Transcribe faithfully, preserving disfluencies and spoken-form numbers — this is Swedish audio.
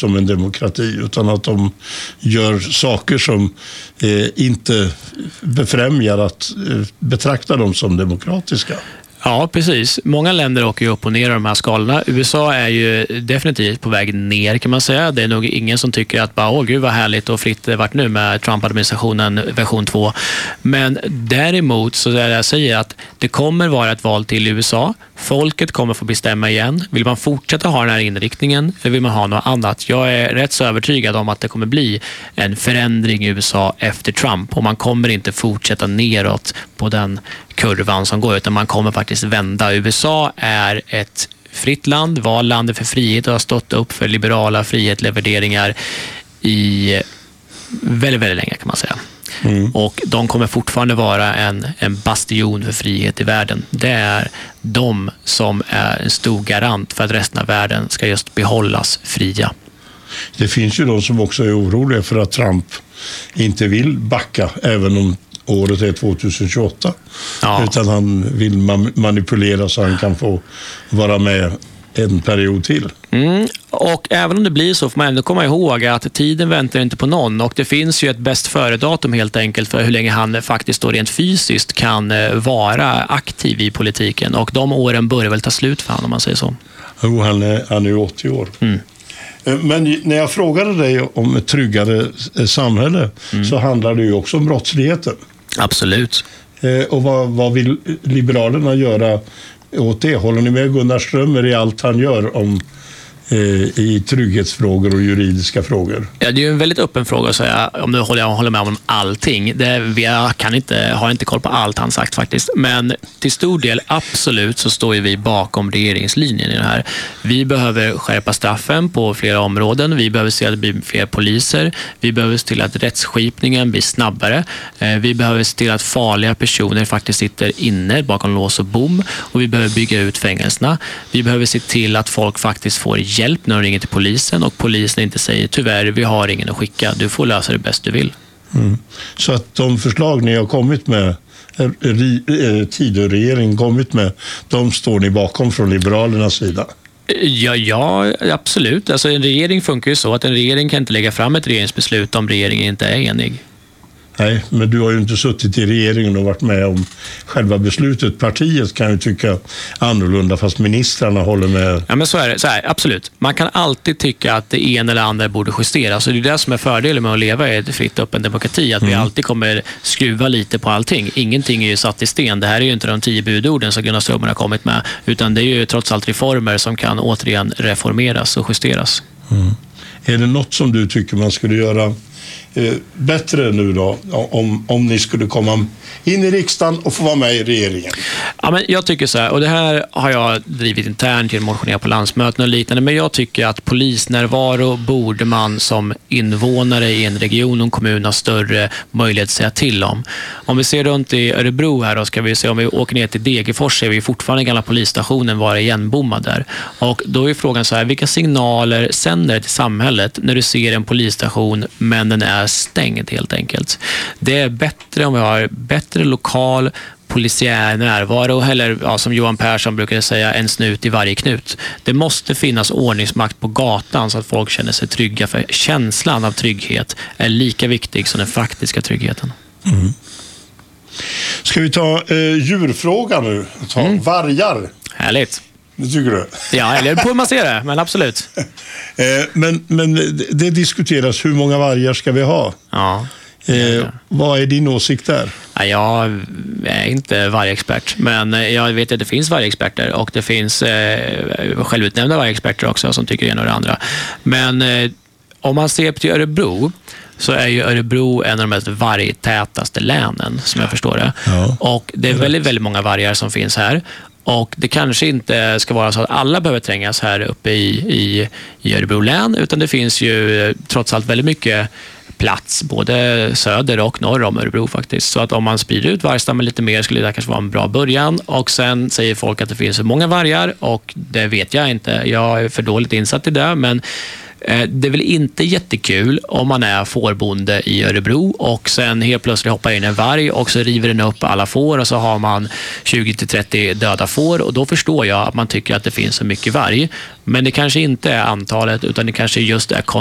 som en demokrati, utan att de gör saker som eh, inte befrämjar att eh, betrakta dem som demokratiska. Ja, precis. Många länder åker ju upp och ner de här skalorna. U S A är ju definitivt på väg ner, kan man säga. Det är nog ingen som tycker att bara, åh gud vad härligt och fritt det varit nu med Trump-administrationen version två. Men däremot så är det jag säger att det kommer vara ett val till i U S A. Folket kommer få bestämma igen. Vill man fortsätta ha den här inriktningen eller vill man ha något annat? Jag är rätt så övertygad om att det kommer bli en förändring i U S A efter Trump, och man kommer inte fortsätta neråt på den kurvan som går, utan man kommer faktiskt vända. U S A är ett fritt land, var landet för frihet och har stått upp för liberala frihetliga värderingar i väldigt, väldigt länge, kan man säga. Mm. Och de kommer fortfarande vara en, en bastion för frihet i världen. Det är de som är en stor garant för att resten av världen ska just behållas fria. Det finns ju de som också är oroliga för att Trump inte vill backa, även om året är tjugohundratjugoåtta. Ja. Utan han vill ma- manipulera så han kan få vara med en period till. Mm. Och även om det blir så får man ändå komma ihåg att tiden väntar inte på någon, och det finns ju ett bäst före-datum helt enkelt för hur länge han faktiskt då rent fysiskt kan vara aktiv i politiken, och de åren börjar väl ta slut för han, om man säger så. Jo, han är, han är åttio år. Mm. Men när jag frågade dig om ett tryggare samhälle mm. så handlar det ju också om brottsligheten. Absolut. Och vad, vad vill Liberalerna göra åt det? Håller ni med Gunnar Strömmer i allt han gör om i trygghetsfrågor och juridiska frågor? Ja, det är ju en väldigt öppen fråga att säga, om du håller, jag håller med om allting. Det, vi kan inte, har inte koll på allt han sagt faktiskt. Men till stor del, absolut, så står ju vi bakom regeringslinjen i det här. Vi behöver skärpa straffen på flera områden. Vi behöver se att det blir fler poliser. Vi behöver se till att rättsskipningen blir snabbare. Vi behöver se till att farliga personer faktiskt sitter inne bakom lås och bom. Och vi behöver bygga ut fängelserna. Vi behöver se till att folk faktiskt får hjälp när de ringer till polisen, och polisen inte säger tyvärr, vi har ingen att skicka, du får lösa det bäst du vill. Mm. Så att de förslag ni har kommit med, Tidöregeringen kommit med, de står ni bakom från Liberalernas sida? Ja, ja, absolut. Alltså en regering funkar ju så att en regering kan inte lägga fram ett regeringsbeslut om regeringen inte är enig. Nej, men du har ju inte suttit i regeringen och varit med om själva beslutet. Partiet kan ju tycka annorlunda, fast ministrarna håller med. Ja, men så är det. Så här, absolut. Man kan alltid tycka att det ena eller andra borde justeras. Och det är det som är fördelen med att leva i ett fritt öppen demokrati. Att mm. vi alltid kommer skruva lite på allting. Ingenting är ju satt i sten. Det här är ju inte de tio budorden som Gunnar Strömmer har kommit med. Utan det är ju trots allt reformer som kan återigen reformeras och justeras. Mm. Är det något som du tycker man skulle göra Eh, bättre nu då, om, om ni skulle komma in i riksdagen och få vara med i regeringen? Ja, men jag tycker så här, och det här har jag drivit internt genom motionera på landsmöten och liknande, men jag tycker att polisnärvaro borde man som invånare i en region och kommun ha större möjlighet att säga till om. Om vi ser runt i Örebro här då, ska vi se, om vi åker ner till Degerfors så är vi fortfarande gamla polisstationen vara igenbommad där. Och då är frågan så här, vilka signaler sänder det till samhället när du ser en polisstation men den är stängd helt enkelt? Det är bättre om vi har bättre lokal polisiär närvaro, eller ja, som Johan Persson brukade säga, en snut i varje knut. Det måste finnas ordningsmakt på gatan så att folk känner sig trygga, för känslan av trygghet är lika viktig som den faktiska tryggheten. Mm. Ska vi ta eh, djurfrågan nu? Ta mm. vargar. Härligt. Det tycker du? Ja, eller på hur man ser det, men absolut. eh, men, men det diskuteras, hur många vargar ska vi ha? Ja. Eh, vad är din åsikt där? Ja, jag är inte vargexpert, men jag vet att det finns vargexperter, och det finns eh, självutnämnda vargexperter också som tycker det ena och det andra. Men eh, om man ser till Örebro, så är ju Örebro en av de mest vargtätaste länen, som jag förstår det. Ja. Och det är väldigt, väldigt många vargar som finns här. Och det kanske inte ska vara så att alla behöver trängas här uppe i, i, i Örebro län, utan det finns ju trots allt väldigt mycket plats både söder och norr om Örebro faktiskt. Så att om man sprider ut vargstammen lite mer skulle det kanske vara en bra början. Och sen säger folk att det finns för många vargar, och det vet jag inte. Jag är för dåligt insatt i det, men Det är väl inte jättekul om man är fårbonde i Örebro och sen helt plötsligt hoppar in en varg och så river den upp alla får och så har man tjugo till trettio döda får, och då förstår jag att man tycker att det finns så mycket varg. Men det kanske inte är antalet, utan det kanske just är